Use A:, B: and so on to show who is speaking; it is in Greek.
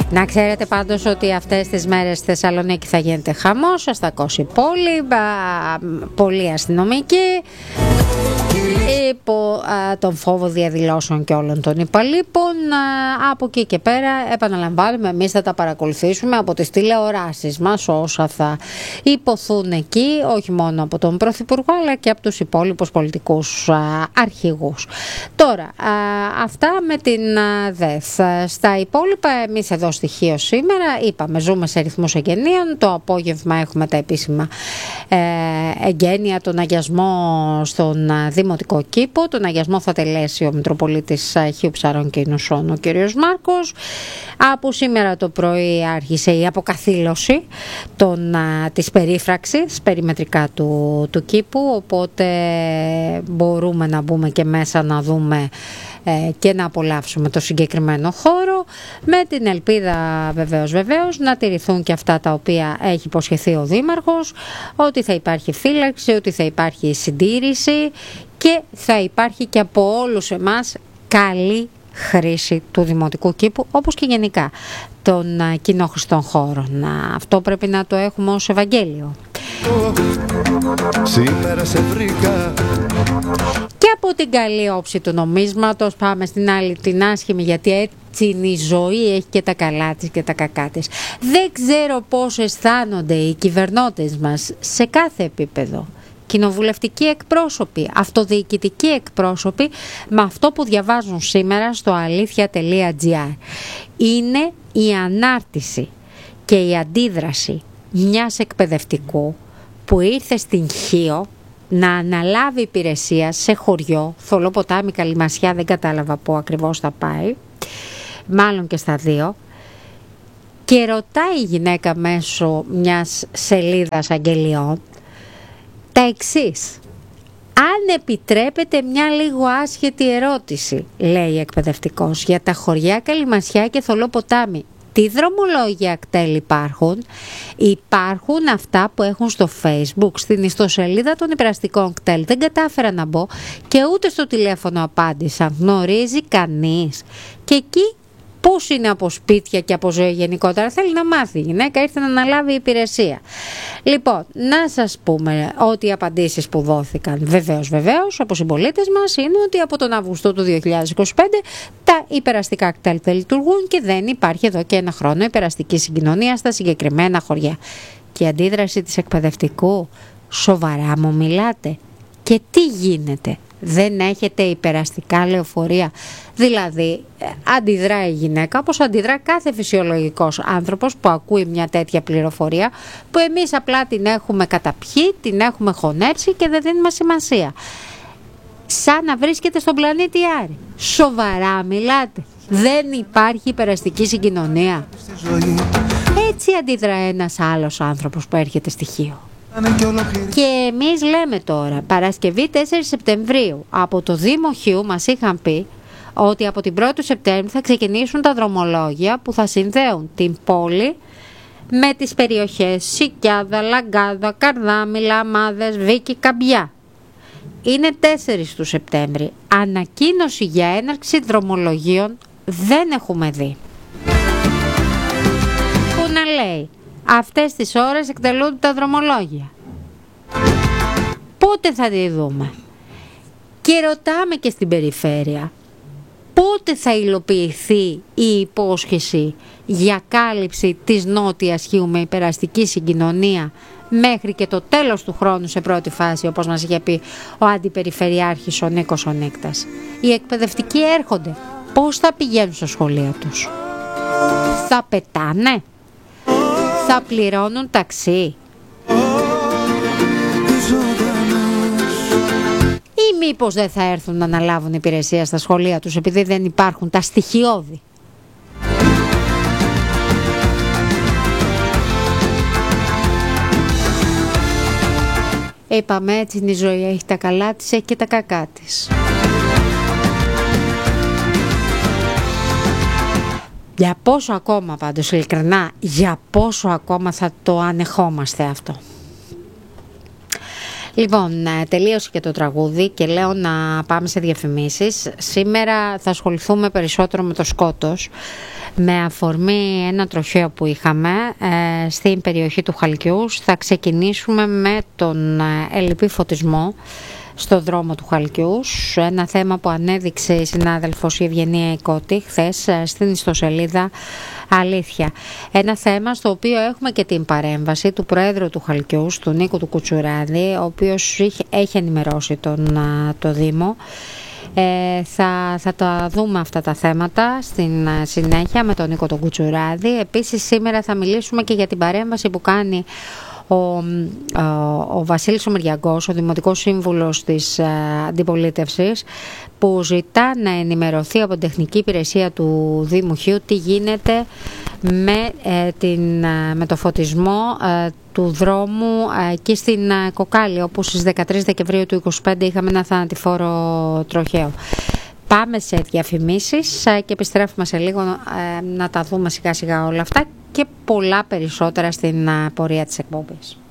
A: Να ξέρετε πάντως ότι αυτές τις μέρες στη Θεσσαλονίκη θα γίνεται χαμός, θα στακώσει πόλη, πολλοί αστυνομικοί, υπό τον φόβο διαδηλώσεων και όλων των υπαλλήπων. Από εκεί και πέρα, επαναλαμβάνουμε, εμείς θα τα παρακολουθήσουμε από τις τηλεοράσεις μας όσα θα υποθούν εκεί, όχι μόνο από τον Πρωθυπουργό αλλά και από τους υπόλοιπους πολιτικούς αρχηγούς. Τώρα, αυτά με την ΔΕΘ. Στα υπόλοιπα, εμείς εδώ στοιχείο σήμερα, είπαμε, ζούμε σε ρυθμούς εγγενείων. Το απόγευμα έχουμε τα επίσημα εγγένεια, τον αγιασμό στον Δημοτικό Κήπο. Τον αγιασμό θα τελέσει ο Μητροπολίτης Χίου Ψαρών και Ινουσών, ο κ. Μάρκος. Από σήμερα το πρωί άρχισε η αποκαθήλωση της περίφραξης περιμετρικά του κήπου, οπότε μπορούμε να μπούμε και μέσα να δούμε και να απολαύσουμε το συγκεκριμένο χώρο, με την ελπίδα βεβαίως να τηρηθούν και αυτά τα οποία έχει υποσχεθεί ο Δήμαρχος, ότι θα υπάρχει φύλαξη, ότι θα υπάρχει συντήρηση και θα υπάρχει και από όλους εμάς καλή χρήση του Δημοτικού Κήπου, όπως και γενικά των κοινόχρηστων χώρων. Αυτό πρέπει να το έχουμε ως Ευαγγέλιο. Σήμερα σε βρήκα. Και από την καλή όψη του νομίσματος πάμε στην άλλη, την άσχημη, γιατί έτσι είναι η ζωή, έχει και τα καλά της και τα κακά της. Δεν ξέρω πώς αισθάνονται οι κυβερνώτες μας σε κάθε επίπεδο, κοινοβουλευτικοί εκπρόσωποι, αυτοδιοικητικοί εκπρόσωποι, με αυτό που διαβάζουν σήμερα στο αλήθεια.gr. Είναι η ανάρτηση και η αντίδραση μιας εκπαιδευτικού που ήρθε στην Χίο να αναλάβει υπηρεσία σε χωριό, Θολό Ποτάμι, Καλυμασιά, δεν κατάλαβα πού ακριβώς θα πάει, μάλλον και στα δύο, και ρωτάει η γυναίκα μέσω μιας σελίδας αγγελιών τα εξής: αν επιτρέπετε μια λίγο άσχετη ερώτηση, λέει η εκπαιδευτικός, για τα χωριά Καλυμασιά και Θολό Ποτάμι, τι δρομολόγια κτέλ υπάρχουν? Υπάρχουν αυτά που έχουν στο Facebook, στην ιστοσελίδα των υπεραστικών κτέλ. Δεν κατάφερα να μπω και ούτε στο τηλέφωνο απάντησαν. Γνωρίζει κανείς? Και εκεί πώς είναι από σπίτια και από ζωή γενικότερα? Θέλει να μάθει η γυναίκα, ήρθε να αναλάβει υπηρεσία. Λοιπόν, να σας πούμε ότι οι απαντήσεις που δόθηκαν βεβαίως από συμπολίτες μας είναι ότι από τον Αύγουστο του 2025 τα υπεραστικά κτέλ δεν λειτουργούν και δεν υπάρχει εδώ και ένα χρόνο υπεραστική συγκοινωνία στα συγκεκριμένα χωριά. Και η αντίδραση της εκπαιδευτικού: σοβαρά μου μιλάτε? Και τι γίνεται? Δεν έχετε υπεραστικά λεωφορεία? Δηλαδή αντιδρά η γυναίκα όπως αντιδρά κάθε φυσιολογικός άνθρωπος που ακούει μια τέτοια πληροφορία, που εμείς απλά την έχουμε καταπιεί, την έχουμε χωνέψει και δεν δίνουμε σημασία. Σαν να βρίσκεται στον πλανήτη Άρη. Σοβαρά μιλάτε? Δεν υπάρχει υπεραστική συγκοινωνία? Έτσι αντιδρά ένας άλλος άνθρωπος που έρχεται στοιχείο. Και εμείς λέμε τώρα, Παρασκευή 4 Σεπτεμβρίου, από το Δήμο Χίου μας είχαν πει ότι από την 1η Σεπτέμβρη θα ξεκινήσουν τα δρομολόγια που θα συνδέουν την πόλη με τις περιοχές Σικιάδα, Λαγκάδα, Καρδάμι, Λαμάδες, Βίκη, Καμπιά. Είναι 4 του Σεπτέμβρη. Ανακοίνωση για έναρξη δρομολογίων δεν έχουμε δει. Που να λέει αυτές τις ώρες εκτελούνται τα δρομολόγια. Πότε θα τη δούμε? Και ρωτάμε και στην περιφέρεια, πότε θα υλοποιηθεί η υπόσχεση για κάλυψη της Νότιας Χίου με υπεραστική συγκοινωνία μέχρι και το τέλος του χρόνου σε πρώτη φάση, όπως μας είχε πει ο Αντιπεριφερειάρχης ο Νίκος ο Νίκτας. Οι εκπαιδευτικοί έρχονται. Πώς θα πηγαίνουν στο σχολείο τους? Θα πετάνε? Θα πληρώνουν ταξί? Ή μήπως δεν θα έρθουν να αναλάβουν υπηρεσία στα σχολεία τους επειδή δεν υπάρχουν τα στοιχειώδη? Είπαμε, έτσι είναι η ζωή, έχει τα καλά της, έχει και τα κακά της. Για πόσο ακόμα, πάντως ειλικρινά, για πόσο ακόμα θα το ανεχόμαστε αυτό? Λοιπόν, τελείωσε και το τραγούδι και λέω να πάμε σε διαφημίσεις. Σήμερα θα ασχοληθούμε περισσότερο με το σκότος, με αφορμή ένα τροχαίο που είχαμε στην περιοχή του Χαλκιούς. Θα ξεκινήσουμε με τον ελλειπή φωτισμό στο δρόμο του Χαλκιούς, ένα θέμα που ανέδειξε η συνάδελφος η Ευγενία Οικώτη χθες στην ιστοσελίδα Αλήθεια. Ένα θέμα στο οποίο έχουμε και την παρέμβαση του Προέδρου του Χαλκιούς, του Νίκου του Κουτσουράδη, ο οποίος έχει ενημερώσει το Δήμο. Θα τα δούμε αυτά τα θέματα στην συνέχεια με τον Νίκο τον Κουτσουράδη. Επίσης σήμερα θα μιλήσουμε και για την παρέμβαση που κάνει ο Βασίλης Ομηριαγκός, ο Δημοτικός Σύμβουλος της Αντιπολίτευσης, που ζητά να ενημερωθεί από την τεχνική υπηρεσία του Δήμου Χίου τι γίνεται με το φωτισμό του δρόμου εκεί στην Κοκάλη, όπου στις 13 Δεκεμβρίου του 2025 είχαμε ένα θανατηφόρο τροχαίο. Πάμε σε διαφημίσεις και επιστρέφουμε σε λίγο να τα δούμε σιγά σιγά όλα αυτά και πολλά περισσότερα στην πορεία της εκπομπής.